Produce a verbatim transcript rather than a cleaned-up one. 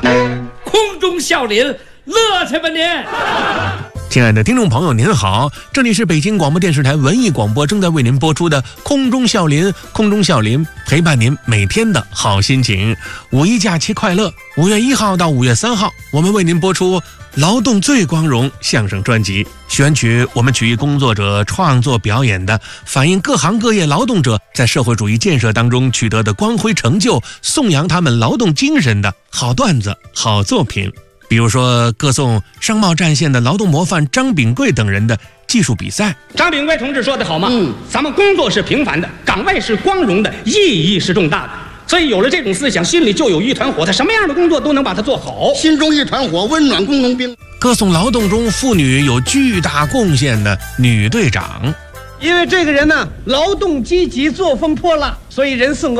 空中笑林，乐去吧您！ 亲爱的听众朋友您好，这里是北京广播电视台文艺广播正在为您播出的空中笑林，空中笑林陪伴您每天的好心情。五一假期快乐！五月一号到五月三号，我们为您播出劳动最光荣相声专辑，选取我们曲艺工作者创作表演的，反映各行各业劳动者在社会主义建设当中取得的光辉成就，颂扬他们劳动精神的好段子、好作品。比如说歌颂商贸战线的劳动模范张炳贵等人的技术比赛。 张炳贵同志说的好吗？ 嗯， 咱们工作是平凡的，岗位是光荣的，意义是重大的。所以有了这种思想，心里就有一团火，他什么样的工作都能把它做好。 心中一团火，温暖工农兵。 歌颂劳动中妇女有巨大贡献的女队长。 因为这个人呢，劳动积极，作风泼辣，所以人送个